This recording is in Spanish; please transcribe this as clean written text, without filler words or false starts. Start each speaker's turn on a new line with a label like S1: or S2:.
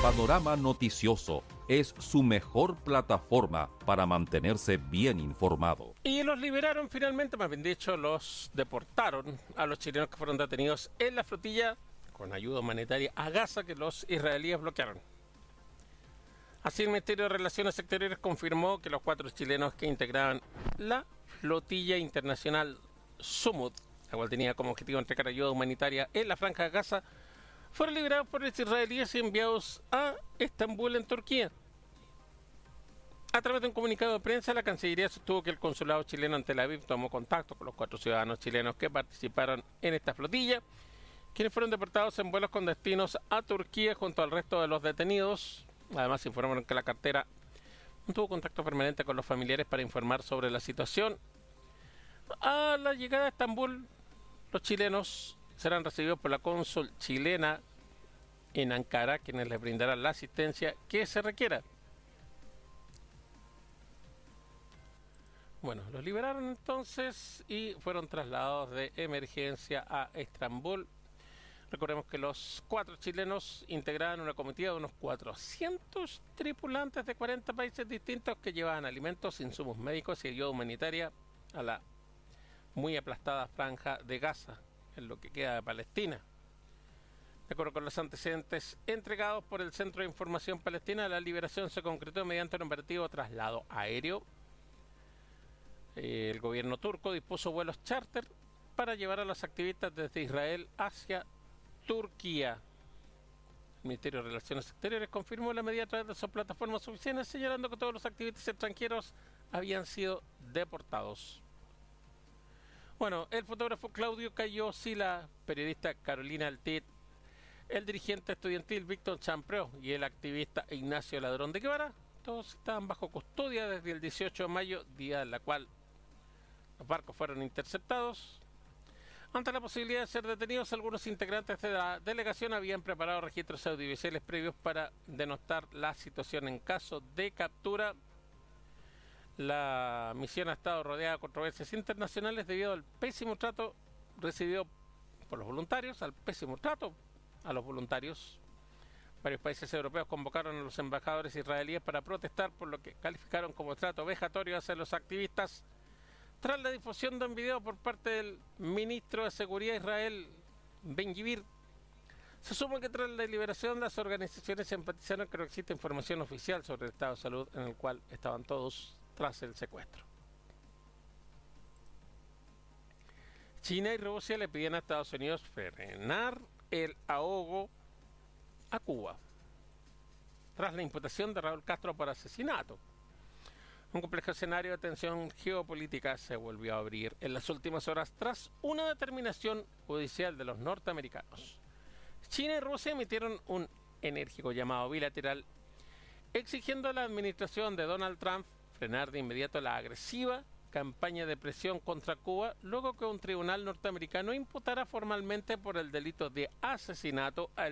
S1: Panorama Noticioso es su mejor plataforma para mantenerse bien informado.
S2: Y los liberaron finalmente, más bien dicho, los deportaron a los chilenos que fueron detenidos en la flotilla con ayuda humanitaria a Gaza que los israelíes bloquearon. Así, el Ministerio de Relaciones Exteriores confirmó que los 4 chilenos que integraban la flotilla internacional Sumud, la cual tenía como objetivo entregar ayuda humanitaria en la franja de Gaza, fueron liberados por los israelíes y enviados a Estambul, en Turquía. A través de un comunicado de prensa, la Cancillería sostuvo que el consulado chileno en Tel Aviv tomó contacto con los 4 ciudadanos chilenos que participaron en esta flotilla, quienes fueron deportados en vuelos con destinos a Turquía junto al resto de los detenidos. Además, informaron que la cartera tuvo contacto permanente con los familiares para informar sobre la situación. A la llegada a Estambul, los chilenos serán recibidos por la cónsul chilena en Ankara, quienes les brindarán la asistencia que se requiera. Bueno, los liberaron entonces y fueron trasladados de emergencia a Estambul. Recordemos que los 4 chilenos integraban una comitiva de unos 400 tripulantes de 40 países distintos que llevaban alimentos, insumos médicos y ayuda humanitaria a la muy aplastada franja de Gaza, en lo que queda de Palestina. De acuerdo con los antecedentes entregados por el Centro de Información Palestina, la liberación se concretó mediante un operativo traslado aéreo. El gobierno turco dispuso vuelos charter para llevar a los activistas desde Israel hacia Turquía. El Ministerio de Relaciones Exteriores confirmó la medida a través de sus plataformas oficiales, señalando que todos los activistas extranjeros habían sido deportados. Bueno, el fotógrafo Claudio Cayo Sila, periodista Carolina Altit, el dirigente estudiantil Víctor Champreo y el activista Ignacio Ladrón de Guevara, todos estaban bajo custodia desde el 18 de mayo, día en la cual los barcos fueron interceptados. Ante la posibilidad de ser detenidos, algunos integrantes de la delegación habían preparado registros audiovisuales previos para denostar la situación en caso de captura. La misión ha estado rodeada de controversias internacionales debido al pésimo trato recibido por los voluntarios, al pésimo trato a los voluntarios. Varios países europeos convocaron a los embajadores israelíes para protestar por lo que calificaron como trato vejatorio hacia los activistas, tras la difusión de un video por parte del ministro de Seguridad de Israel, Ben-Gvir. Se suma que tras la liberación, las organizaciones empatizaron que no existe información oficial sobre el estado de salud en el cual estaban todos tras el secuestro. China y Rusia le piden a Estados Unidos frenar el ahogo a Cuba tras la imputación de Raúl Castro por asesinato. Un complejo escenario de tensión geopolítica se volvió a abrir en las últimas horas tras una determinación judicial de los norteamericanos. China y Rusia emitieron un enérgico llamado bilateral exigiendo a la administración de Donald Trump frenar de inmediato la agresiva campaña de presión contra Cuba, luego que un tribunal norteamericano imputara formalmente por el delito de asesinato al